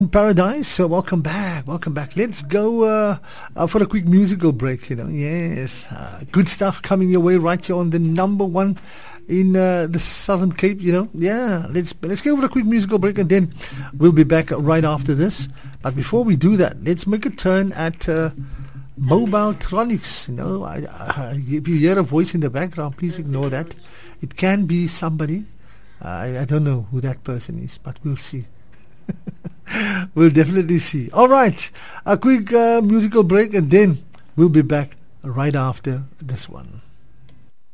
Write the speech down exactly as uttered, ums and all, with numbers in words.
Paradise. So welcome back, welcome back. Let's go uh, uh, for a quick musical break. You know, yes, uh, good stuff coming your way right here on the number one in uh, the Southern Cape. You know, yeah. Let's let's go for a quick musical break, and then we'll be back right after this. But before we do that, let's make a turn at uh, Mobile Tronics. You know, I, I, if you hear a voice in the background, please ignore that. It can be somebody. Uh, I, I don't know who that person is, but we'll see. We'll definitely see. All right, a quick uh, musical break, and then we'll be back right after this one.